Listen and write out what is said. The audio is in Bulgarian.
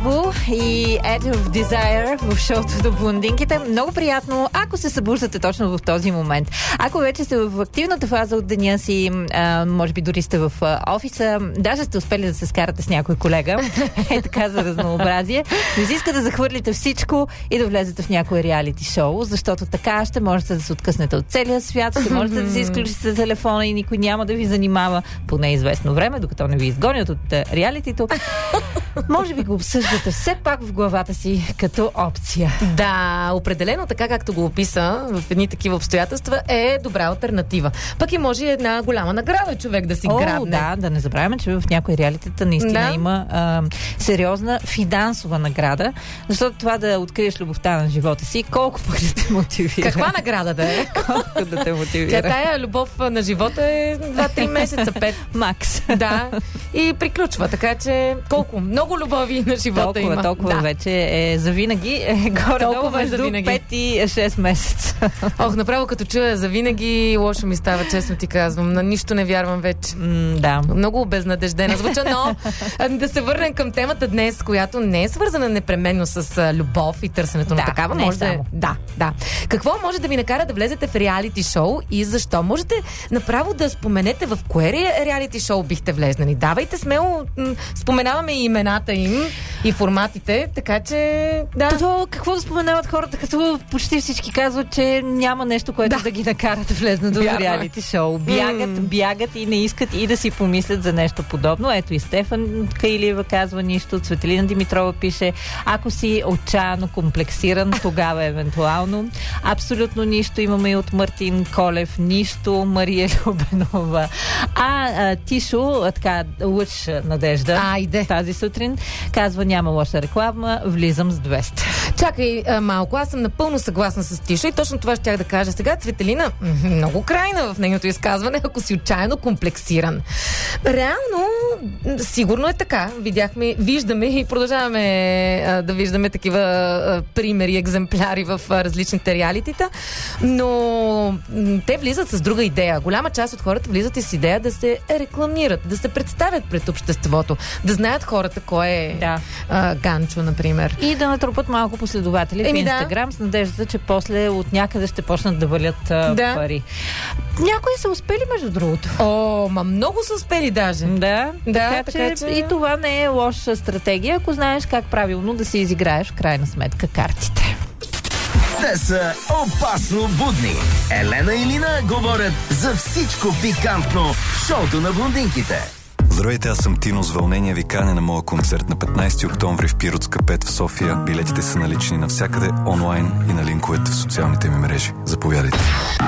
Питбул и Edge of Desire в шоуто до блондинките. Много приятно, ако се събуждате точно в този момент. Ако вече сте в активната фаза от деня си, може би дори сте в офиса, даже сте успели да се скарате с някой колега, е така за разнообразие, не си иска да захвърлите всичко и да влезете в някое реалити шоу, защото така ще можете да се откъснете от целия свят, ще можете да си изключите телефона и никой няма да ви занимава поне известно време, докато не ви изгонят от реалитито. Може би го обсъждате все пак в главата си като опция. Да, определено така, както го описа в едни такива обстоятелства, е добра алтернатива. Пък и може една голяма награда човек да си грабне. Да не забравяме, че в някои реалитета наистина има сериозна финансова награда, защото това да откриеш любовта на живота си, колко пък да те мотивира. Каква награда да е? Колко да те мотивира. Тая любов на живота е 2-3 месеца, 5. Макс. Да. И приключва, така че колко? Много любови на живота има. Толкова вече е завинаги. Горе-долу между 5 и 6 месеца. Ох, направо като чуя завинаги, лошо ми става, честно ти казвам. На нищо не вярвам вече. Да. Много безнадеждена звуча, но да се върнем към темата днес, която не е свързана непременно с любов и търсенето на такава. Може да. Да. Какво може да ви накара да влезете в реалити шоу и защо? Можете направо да споменете в кое реалити шоу бихте влезнали. Давайте смело, споменаваме и имената им и форматите, така че да. Какво да споменават хората, като почти всички казват, че няма нещо, което да ги накара да влезнат в реалити шоу. Бягат и не искат и да си помислят за нещо подобно. Ето и Стефан Каилиева казва нищо, Цветелина Димитрова пише: ако си отчаяно комплексиран, тогава евентуално. Абсолютно нищо имаме и от Мартин Колев, нищо, Мария Любенова. Тишо, така, лъч надежда тази сутрин, казва: няма лоша реклама, влизам с 200. Чакай малко, аз съм напълно съгласна с Тишо и точно това щях да кажа сега. Цветелина, много крайна в нейното изказване, ако си отчаяно комплексиран. Реално, сигурно е така. Виждаме и продължаваме да виждаме такива примери, екземпляри в различните реалитита, но те влизат с друга идея. Голяма част от хората влизат и с идея да се рекламират, да се представят пред обществото, да знаят хората кой е Ганчо, например. И да натрупат малко последователи в Инстаграм с надеждата, че после от някъде ще почнат да валят пари. Някои са успели, между другото. Много са успели даже. Да, така че и това не е лоша стратегия, ако знаеш как правилно да си изиграеш в крайна сметка картите. Те са опасно будни. Елена и Лина говорят за всичко пикантно в шоуто на блондинките. Здравейте, аз съм Тино. С вълнение ви каня на моя концерт на 15 октомври в Пиротска 5 в София. Билетите са налични навсякъде онлайн и на линковете в социалните ми мрежи. Заповядайте.